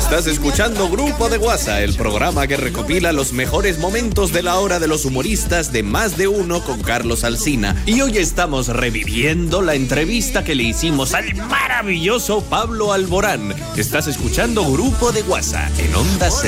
Estás escuchando Grupo de WhatsApp, el programa que recopila los mejores momentos de la hora de los humoristas de Más de Uno con Carlos Alsina. Y hoy estamos reviviendo la entrevista que le hicimos al maravilloso Pablo Alborán. Estás escuchando Grupo de WhatsApp en Onda C.